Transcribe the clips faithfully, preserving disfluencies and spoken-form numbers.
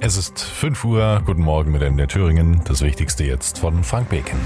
Es ist fünf Uhr, guten Morgen mit M D R Thüringen. Das Wichtigste jetzt von Frank Beken.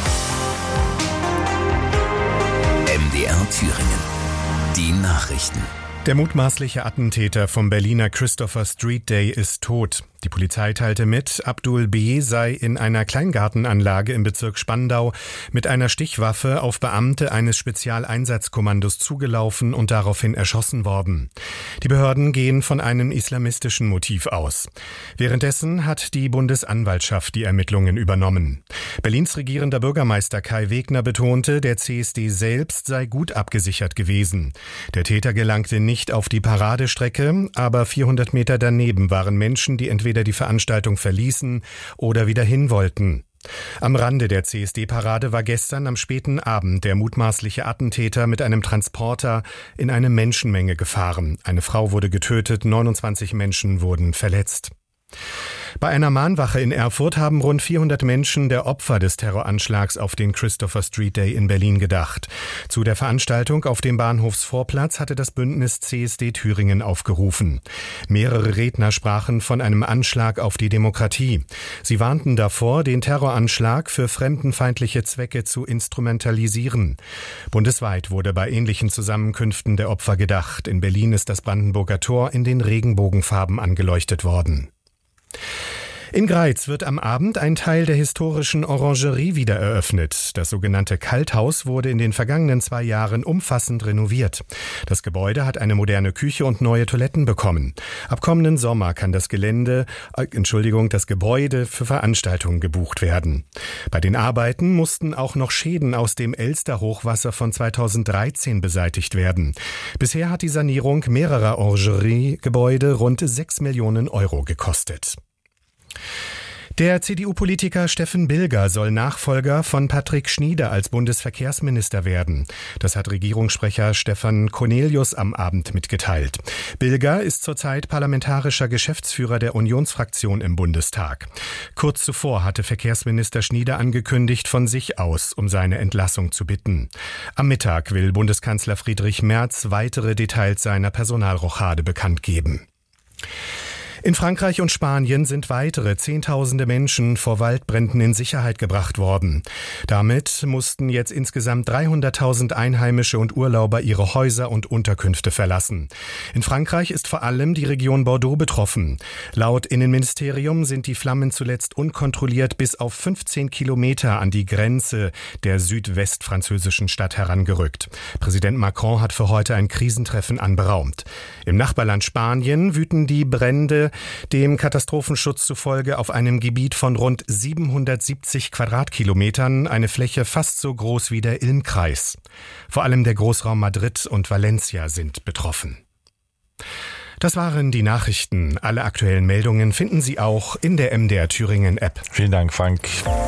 M D R Thüringen. Die Nachrichten. Der mutmaßliche Attentäter vom Berliner Christopher Street Day ist tot. Die Polizei teilte mit, Abdul B. sei in einer Kleingartenanlage im Bezirk Spandau mit einer Stichwaffe auf Beamte eines Spezialeinsatzkommandos zugelaufen und daraufhin erschossen worden. Die Behörden gehen von einem islamistischen Motiv aus. Währenddessen hat die Bundesanwaltschaft die Ermittlungen übernommen. Berlins regierender Bürgermeister Kai Wegner betonte, der C S D selbst sei gut abgesichert gewesen. Der Täter gelangte nicht auf die Paradestrecke, aber vierhundert Meter daneben waren Menschen, die entweder die Veranstaltung verließen oder wieder hin wollten. Am Rande der C S D-Parade war gestern am späten Abend der mutmaßliche Attentäter mit einem Transporter in eine Menschenmenge gefahren. Eine Frau wurde getötet, neunundzwanzig Menschen wurden verletzt. Bei einer Mahnwache in Erfurt haben rund vierhundert Menschen der Opfer des Terroranschlags auf den Christopher Street Day in Berlin gedacht. Zu der Veranstaltung auf dem Bahnhofsvorplatz hatte das Bündnis C S D Thüringen aufgerufen. Mehrere Redner sprachen von einem Anschlag auf die Demokratie. Sie warnten davor, den Terroranschlag für fremdenfeindliche Zwecke zu instrumentalisieren. Bundesweit wurde bei ähnlichen Zusammenkünften der Opfer gedacht. In Berlin ist das Brandenburger Tor in den Regenbogenfarben angeleuchtet worden. In Greiz wird am Abend ein Teil der historischen Orangerie wieder eröffnet. Das sogenannte Kalthaus wurde in den vergangenen zwei Jahren umfassend renoviert. Das Gebäude hat eine moderne Küche und neue Toiletten bekommen. Ab kommenden Sommer kann das Gelände, äh, Entschuldigung, das Gebäude für Veranstaltungen gebucht werden. Bei den Arbeiten mussten auch noch Schäden aus dem Elster-Hochwasser von zweitausenddreizehn beseitigt werden. Bisher hat die Sanierung mehrerer Orangerie-Gebäude rund sechs Millionen Euro gekostet. Der C D U-Politiker Steffen Bilger soll Nachfolger von Patrick Schnieder als Bundesverkehrsminister werden. Das hat Regierungssprecher Stefan Cornelius am Abend mitgeteilt. Bilger ist zurzeit parlamentarischer Geschäftsführer der Unionsfraktion im Bundestag. Kurz zuvor hatte Verkehrsminister Schnieder angekündigt, von sich aus um seine Entlassung zu bitten. Am Mittag will Bundeskanzler Friedrich Merz weitere Details seiner Personalrochade bekannt geben. In Frankreich und Spanien sind weitere Zehntausende Menschen vor Waldbränden in Sicherheit gebracht worden. Damit mussten jetzt insgesamt dreihunderttausend Einheimische und Urlauber ihre Häuser und Unterkünfte verlassen. In Frankreich ist vor allem die Region Bordeaux betroffen. Laut Innenministerium sind die Flammen zuletzt unkontrolliert bis auf fünfzehn Kilometer an die Grenze der südwestfranzösischen Stadt herangerückt. Präsident Macron hat für heute ein Krisentreffen anberaumt. Im Nachbarland Spanien wüten die Brände dem Katastrophenschutz zufolge auf einem Gebiet von rund siebenhundertsiebzig Quadratkilometern, eine Fläche fast so groß wie der Ilm-Kreis. Vor allem der Großraum Madrid und Valencia sind betroffen. Das waren die Nachrichten. Alle aktuellen Meldungen finden Sie auch in der M D R Thüringen App. Vielen Dank, Frank.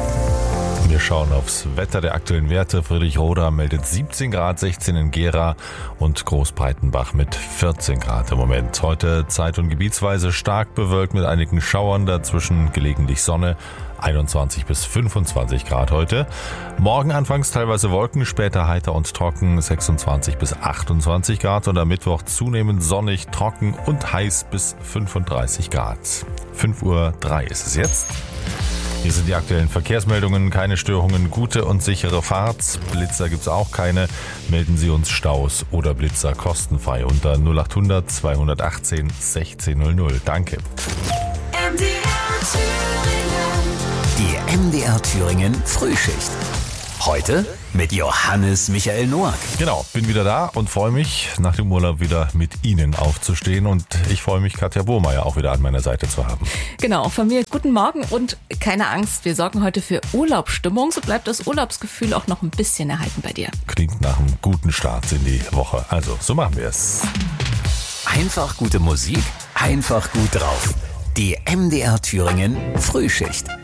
Wir schauen aufs Wetter der aktuellen Werte. Friedrich-Roda meldet siebzehn Grad, sechzehn in Gera und Großbreitenbach mit vierzehn Grad im Moment. Heute zeit- und gebietsweise stark bewölkt mit einigen Schauern, dazwischen gelegentlich Sonne. einundzwanzig bis fünfundzwanzig Grad heute. Morgen anfangs teilweise Wolken, später heiter und trocken, sechsundzwanzig bis achtundzwanzig Grad und am Mittwoch zunehmend sonnig, trocken und heiß bis fünfunddreißig Grad. fünf Uhr drei ist es jetzt. Hier sind die aktuellen Verkehrsmeldungen, keine Störungen, gute und sichere Fahrt. Blitzer gibt's auch keine. Melden Sie uns Staus oder Blitzer kostenfrei unter null acht hundert zweihundertachtzehn sechzehn null null. Danke. M D R Thüringen. Die M D R Thüringen Frühschicht. Heute mit Johannes Michael Noack. Genau, bin wieder da und freue mich, nach dem Urlaub wieder mit Ihnen aufzustehen. Und ich freue mich, Katja Bohmeier auch wieder an meiner Seite zu haben. Genau, von mir guten Morgen und keine Angst, wir sorgen heute für Urlaubsstimmung. So bleibt das Urlaubsgefühl auch noch ein bisschen erhalten bei dir. Klingt nach einem guten Start in die Woche. Also, so machen wir es. Einfach gute Musik, einfach gut drauf. Die M D R Thüringen Frühschicht.